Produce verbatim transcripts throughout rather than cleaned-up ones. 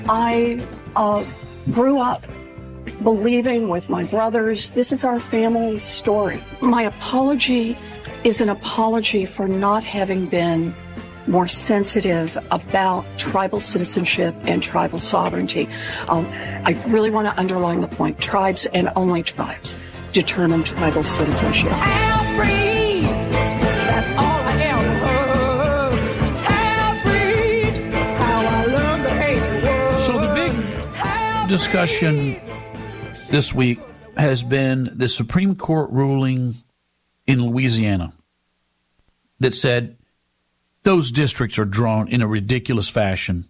I uh, grew up believing with my brothers, this is our family story. My apology is an apology for not having been more sensitive about tribal citizenship and tribal sovereignty. Um, I really want to underline the point. Tribes and only tribes determine tribal citizenship. Half-breed, that's all I ever heard. Half-breed, how I learned to hate the world. So the big discussion this week has been the Supreme Court ruling in Louisiana that said those districts are drawn in a ridiculous fashion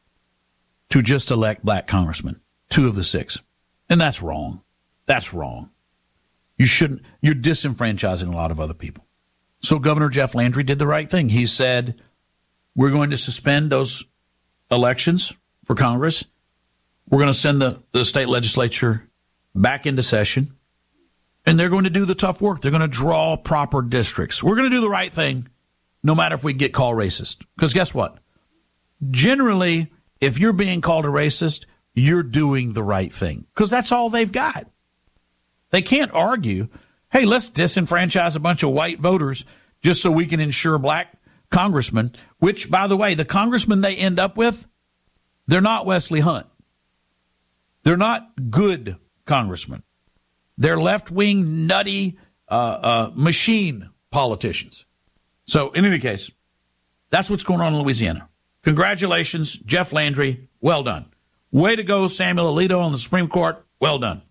to just elect black congressmen, two of the six. And that's wrong. That's wrong. You shouldn't. You're disenfranchising a lot of other people. So Governor Jeff Landry did the right thing. He said, we're going to suspend those elections for Congress. We're going to send the, the state legislature back into session, and they're going to do the tough work. They're going to draw proper districts. We're going to do the right thing, no matter if we get called racist. Because guess what? Generally, if you're being called a racist, you're doing the right thing. Because that's all they've got. They can't argue, hey, let's disenfranchise a bunch of white voters just so we can ensure black congressmen, which, by the way, the congressmen they end up with, they're not Wesley Hunt. They're not good congressmen. They're left-wing, nutty, uh, uh, machine politicians. So, in any case, that's what's going on in Louisiana. Congratulations, Jeff Landry. Well done. Way to go, Samuel Alito on the Supreme Court. Well done.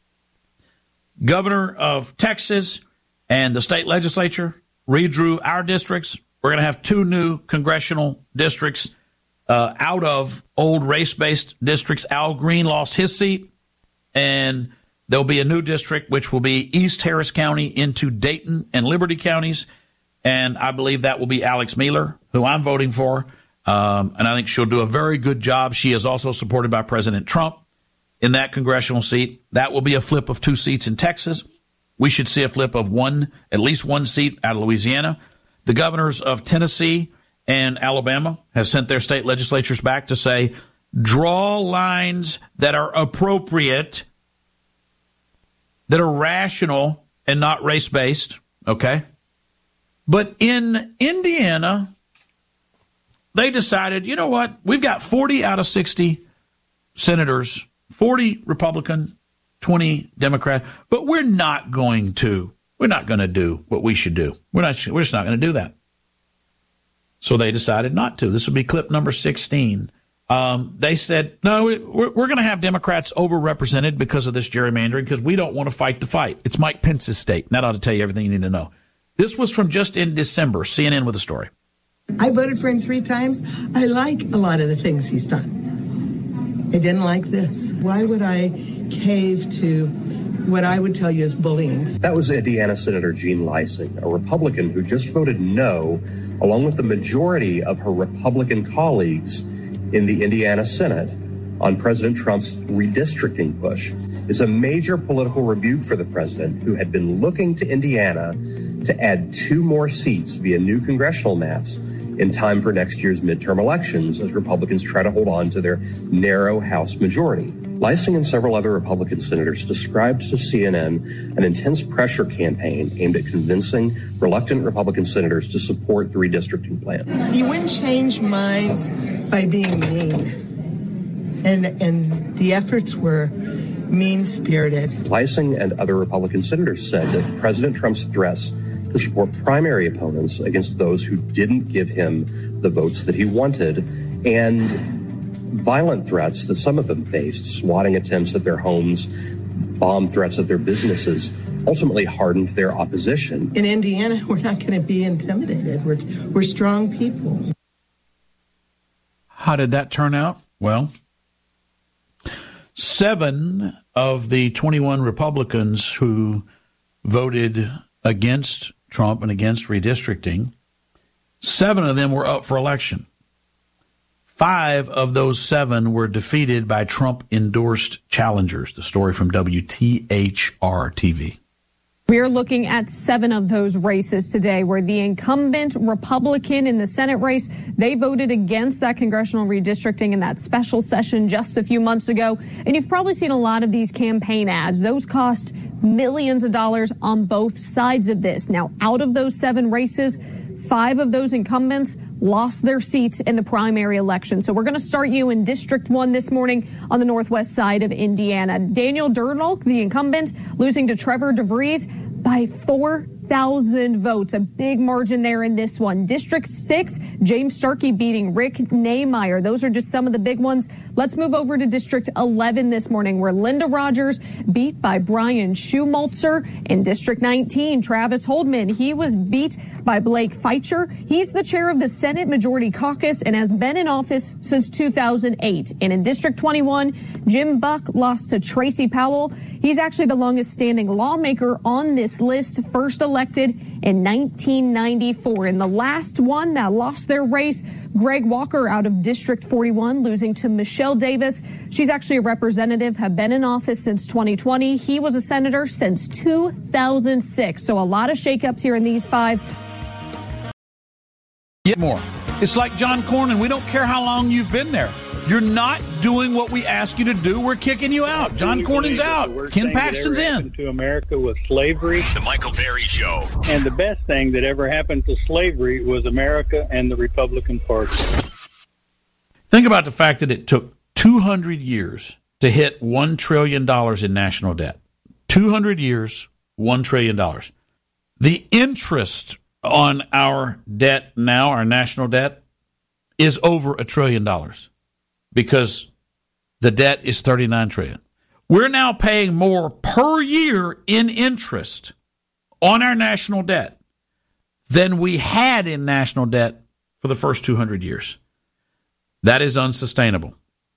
Governor of Texas and the state legislature redrew our districts. We're going to have two new congressional districts uh, out of old race-based districts. Al Green lost his seat, and there'll be a new district, which will be East Harris County into Dayton and Liberty counties. And I believe that will be Alex Mueller, who I'm voting for. Um, and I think she'll do a very good job. She is also supported by President Trump in that congressional seat. That will be a flip of two seats in Texas. We should see a flip of one, at least one seat out of Louisiana. The governors of Tennessee and Alabama have sent their state legislatures back to say, draw lines that are appropriate, that are rational and not race-based, okay? But in Indiana, they decided, you know what? We've got forty out of sixty senators, forty Republican, twenty Democrat, but we're not going to, we're not going to do what we should do. We're not, we're just not going to do that. So they decided not to. This will be clip number sixteen. Um, they said, no, we're, we're going to have Democrats overrepresented because of this gerrymandering because we don't want to fight the fight. It's Mike Pence's state. And that ought to tell you everything you need to know. This was from just in December. C N N with a story. I voted for him three times. I like a lot of the things he's done. I didn't like this. Why would I cave to what I would tell you is bullying? That was Indiana Senator Jean Leising, a Republican who just voted no, along with the majority of her Republican colleagues in the Indiana Senate, on President Trump's redistricting push. It's a major political rebuke for the president, who had been looking to Indiana to add two more seats via new congressional maps in time for next year's midterm elections as Republicans try to hold on to their narrow House majority. Leising and several other Republican senators described to C N N an intense pressure campaign aimed at convincing reluctant Republican senators to support the redistricting plan. You wouldn't change minds by being mean. And, and the efforts were mean-spirited. Leising and other Republican senators said that President Trump's threats to support primary opponents against those who didn't give him the votes that he wanted, and violent threats that some of them faced, swatting attempts at their homes, bomb threats at their businesses, ultimately hardened their opposition. In Indiana, we're not going to be intimidated. We're, we're strong people. How did that turn out? Well, seven of the twenty-one Republicans who voted against Trump and against redistricting, seven of them were up for election. Five of those seven were defeated by Trump-endorsed challengers. The story from W T H R T V. We're looking at seven of those races today where the incumbent Republican in the Senate race, they voted against that congressional redistricting in that special session just a few months ago. And you've probably seen a lot of these campaign ads. Those cost millions of dollars on both sides of this. Now, out of those seven races, five of those incumbents lost their seats in the primary election. So we're going to start you in District one this morning on the northwest side of Indiana. Daniel Dernolk, the incumbent, losing to Trevor DeVries by four thousand votes. A big margin there in this one. District six, James Starkey beating Rick Nehmeyer. Those are just some of the big ones. Let's move over to District eleven this morning, where Linda Rogers beat by Brian Schumulzer. In District nineteen, Travis Holdman, he was beat by Blake Feitcher. He's the chair of the Senate Majority Caucus and has been in office since two thousand eight. And in District twenty-one, Jim Buck lost to Tracy Powell. He's actually the longest standing lawmaker on this list, first elected in nineteen ninety-four. And the last one that lost their race, Greg Walker out of District forty-one, losing to Michelle Davis. She's actually a representative, have been in office since twenty twenty. He was a senator since two thousand six. So a lot of shakeups here in these five. Yet more. It's like John Cornyn. We don't care how long you've been there. You're not doing what we ask you to do. We're kicking you out. John Cornyn's out. Ken Paxton's in. To America was slavery. The Michael Berry Show. And the best thing that ever happened to slavery was America and the Republican Party. Think about the fact that it took two hundred years to hit one trillion dollars in national debt. two hundred years, one trillion dollars. The interest on our debt now, our national debt, is over a trillion dollars because the debt is thirty-nine trillion dollars. We're now paying more per year in interest on our national debt than we had in national debt for the first two hundred years. That is unsustainable.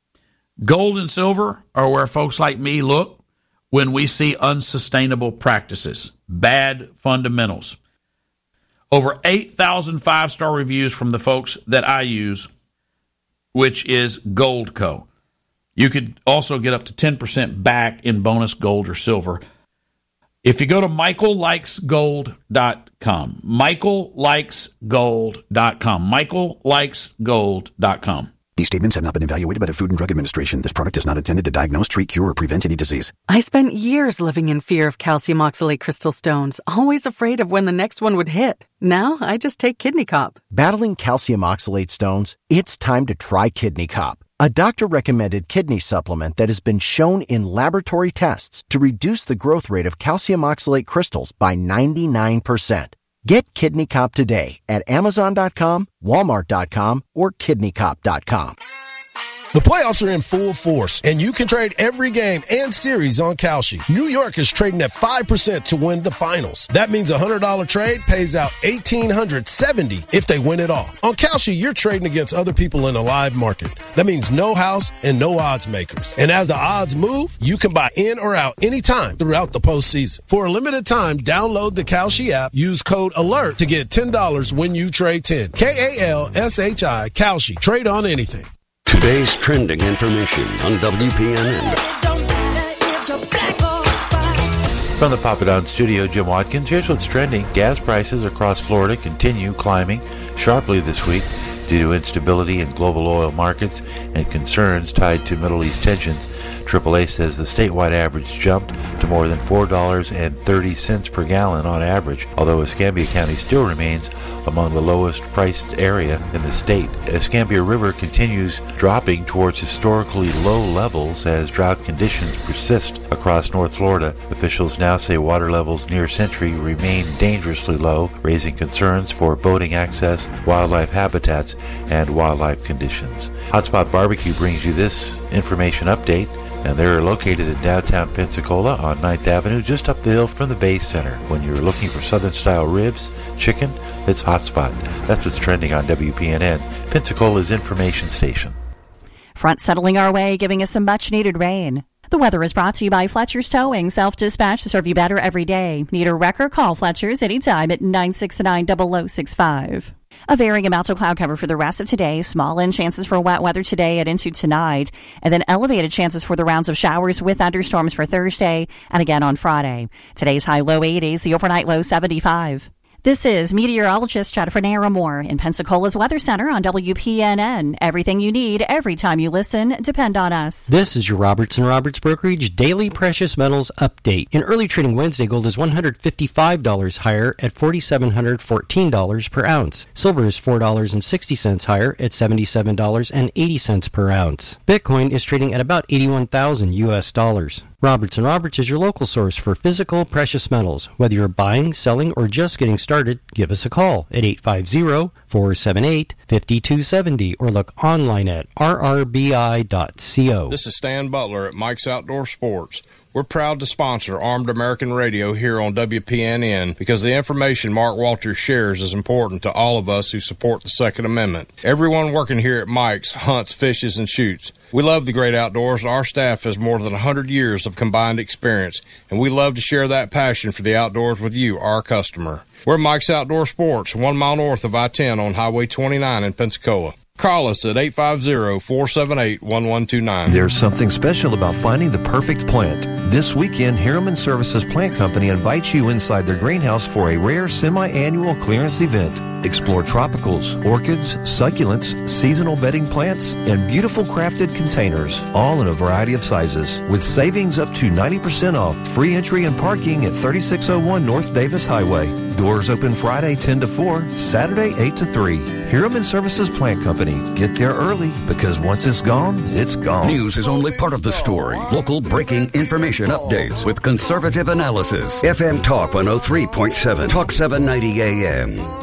Gold and silver are where folks like me look when we see unsustainable practices, bad fundamentals. Over eight thousand five-star reviews from the folks that I use, which is Goldco. You could also get up to ten percent back in bonus gold or silver. If you go to michael likes gold dot com, michael likes gold dot com, michael likes gold dot com. These statements have not been evaluated by the Food and Drug Administration. This product is not intended to diagnose, treat, cure, or prevent any disease. I spent years living in fear of calcium oxalate crystal stones, always afraid of when the next one would hit. Now, I just take Kidney Cop. Battling calcium oxalate stones? It's time to try Kidney Cop, a doctor-recommended kidney supplement that has been shown in laboratory tests to reduce the growth rate of calcium oxalate crystals by ninety-nine percent. Get Kidney Cop today at amazon dot com, walmart dot com, or kidney cop dot com. The playoffs are in full force, and you can trade every game and series on Kalshi. New York is trading at five percent to win the finals. That means a one hundred dollars trade pays out one thousand eight hundred seventy dollars if they win it all. On Kalshi, you're trading against other people in a live market. That means no house and no odds makers. And as the odds move, you can buy in or out anytime throughout the postseason. For a limited time, download the Kalshi app, use code ALERT to get ten dollars when you trade ten. K A L S H I, Kalshi. Trade on anything. Today's trending information on W P N N. From the Papadon studio, Jim Watkins. Here's what's trending. Gas prices across Florida continue climbing sharply this week due to instability in global oil markets and concerns tied to Middle East tensions. triple A says the statewide average jumped to more than four dollars and thirty cents per gallon on average, although Escambia County still remains among the lowest priced area in the state. Escambia River continues dropping towards historically low levels as drought conditions persist across North Florida. Officials now say water levels near Century remain dangerously low, raising concerns for boating access, wildlife habitats, and wildlife conditions. Hotspot Barbecue brings you this information update, and they're located in downtown Pensacola on ninth Avenue, just up the hill from the Bay Center. When you're looking for Southern-style ribs, chicken, it's Hotspot. That's what's trending on W P N N, Pensacola's information station. Front settling our way, giving us some much-needed rain. The weather is brought to you by Fletcher's Towing, self-dispatch to serve you better every day. Need a wrecker? Call Fletcher's anytime at nine six nine, zero zero six five. A varying amount of cloud cover for the rest of today. Small and chances for wet weather today and into tonight. And then elevated chances for the rounds of showers with thunderstorms for Thursday and again on Friday. Today's high low eighties, the overnight low seventy-five. This is meteorologist Jennifer Naramore in Pensacola's Weather Center on W P N N. Everything you need, every time you listen, depend on us. This is your Roberts and Roberts Brokerage Daily Precious Metals Update. In early trading Wednesday, gold is one hundred fifty-five dollars higher at four thousand seven hundred fourteen dollars per ounce. Silver is four dollars and sixty cents higher at seventy-seven dollars and eighty cents per ounce. Bitcoin is trading at about eighty-one thousand U S dollars. Roberts and Roberts is your local source for physical precious metals. Whether you're buying, selling, or just getting started, give us a call at eight five zero, four seven eight, five two seven zero or look online at r r b i dot co. This is Stan Butler at Mike's Outdoor Sports. We're proud to sponsor Armed American Radio here on W P N N because the information Mark Walters shares is important to all of us who support the Second Amendment. Everyone working here at Mike's hunts, fishes, and shoots. We love the great outdoors. Our staff has more than one hundred years of combined experience, and we love to share that passion for the outdoors with you, our customer. We're Mike's Outdoor Sports, one mile north of I ten on Highway twenty-nine in Pensacola. Call us at eight five zero, four seven eight, one one two nine. There's something special about finding the perfect plant. This weekend, Harriman Services Plant Company invites you inside their greenhouse for a rare semi-annual clearance event. Explore tropicals, orchids, succulents, seasonal bedding plants, and beautiful crafted containers, all in a variety of sizes. With savings up to ninety percent off, free entry and parking at thirty-six oh one North Davis Highway. Doors open Friday ten to four, Saturday eight to three. Harriman Services Plant Company. Get there early because once it's gone, it's gone. News is only part of the story. Local breaking information updates with conservative analysis. F M Talk one oh three point seven, Talk seven ninety A M.